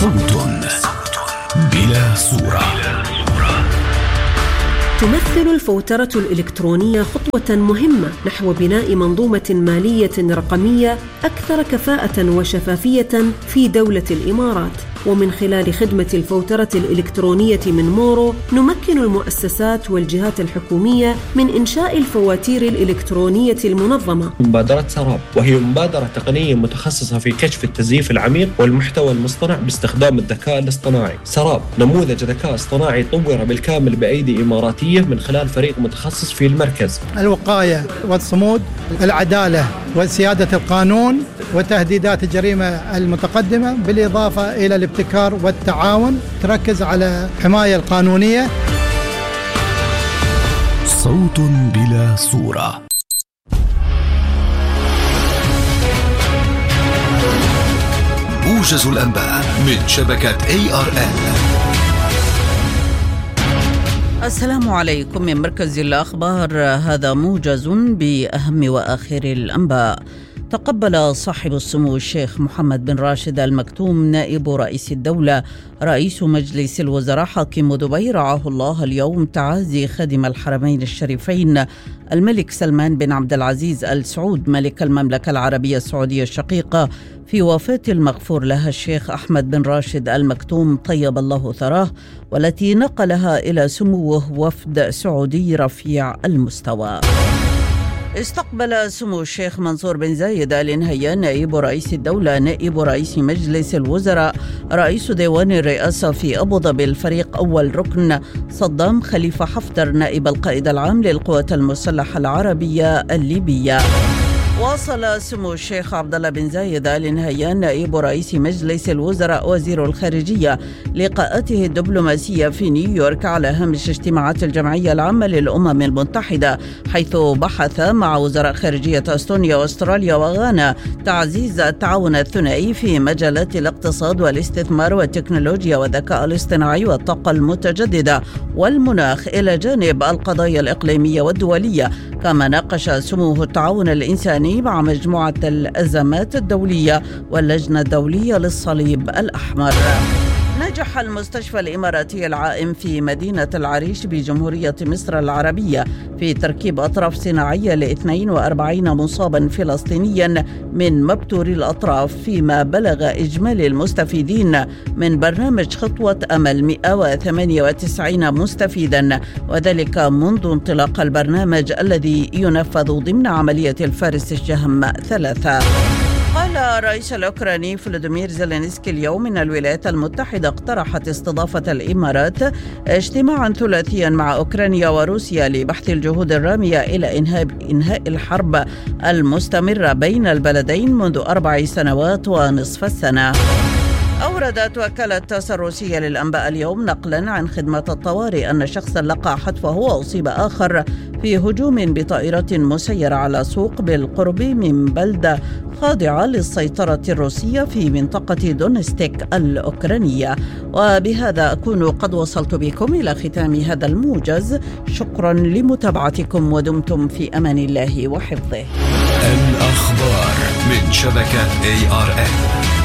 صوت بلا صورة. تمثل الفوترة الإلكترونية خطوة مهمة نحو بناء منظومة مالية رقمية أكثر كفاءة وشفافية في دولة الإمارات. ومن خلال خدمة الفوترة الإلكترونية من مورو نمكن المؤسسات والجهات الحكومية من إنشاء الفواتير الإلكترونية المنظمة. مبادرة سراب، وهي مبادرة تقنية متخصصة في كشف التزييف العميق والمحتوى المصطنع باستخدام الذكاء الاصطناعي. سراب نموذج ذكاء اصطناعي طور بالكامل بأيدي إماراتية من خلال فريق متخصص في المركز. الوقاية والصمود، العدالة وسيادة القانون، وتهديدات الجريمة المتقدمة، بالإضافة إلى الابتكار والتعاون، تركز على الحماية القانونية. صوت بلا صورة. موجز الأنباء من شبكة ARN. السلام عليكم من مركز الأخبار، هذا موجز بأهم وآخر الأنباء. تقبل صاحب السمو الشيخ محمد بن راشد المكتوم نائب رئيس الدولة رئيس مجلس الوزراء حاكم دبي رعاه الله اليوم تعازي خادم الحرمين الشريفين الملك سلمان بن عبد العزيز آل سعود ملك المملكة العربية السعودية الشقيقة في وفاة المغفور لها الشيخ أحمد بن راشد المكتوم طيب الله ثراه، والتي نقلها إلى سموه وفد سعودي رفيع المستوى. استقبل سمو الشيخ منصور بن زايد آل نهيان نائب رئيس الدولة نائب رئيس مجلس الوزراء رئيس ديوان الرئاسة في أبو ظبي الفريق أول ركن صدام خليفة حفتر نائب القائد العام للقوات المسلحة العربية الليبية. واصل سمو الشيخ عبد الله بن زايد آل نهيان نائب رئيس مجلس الوزراء وزير الخارجية لقاءته الدبلوماسية في نيويورك على هامش اجتماعات الجمعية العامة للأمم المتحدة، حيث بحث مع وزراء خارجية أستونيا وأستراليا وغانا تعزيز التعاون الثنائي في مجالات الاقتصاد والاستثمار والتكنولوجيا والذكاء الاصطناعي والطاقة المتجددة والمناخ، إلى جانب القضايا الإقليمية والدولية. كما ناقش سموه التعاون الإنساني مع مجموعة الأزمات الدولية واللجنة الدولية للصليب الأحمر. نجح المستشفى الإماراتي العائم في مدينة العريش بجمهورية مصر العربية في تركيب أطراف صناعية ل 42 مصابا فلسطينيا من مبتوري الأطراف، فيما بلغ إجمالي المستفيدين من برنامج خطوة أمل 198 مستفيدا، وذلك منذ انطلاق البرنامج الذي ينفذ ضمن عملية الفارس الشهم 3. قال الرئيس الأوكراني فلوديمير زيلينسكي اليوم إن الولايات المتحدة اقترحت استضافة الإمارات اجتماعا ثلاثيا مع أوكرانيا وروسيا لبحث الجهود الرامية إلى إنهاء الحرب المستمرة بين البلدين منذ 4 سنوات ونصف السنة. أوردت وكالة تاس الروسية للأنباء اليوم نقلا عن خدمة الطوارئ أن شخصا لقى حتفه وأصيب آخر في هجوم بطائرة مسيرة على سوق بالقرب من بلدة خاضعة للسيطرة الروسية في منطقة دونستيك الأوكرانية. وبهذا أكون قد وصلت بكم إلى ختام هذا الموجز. شكرا لمتابعتكم ودمتم في أمان الله وحفظه. الأخبار من شبكة ARN.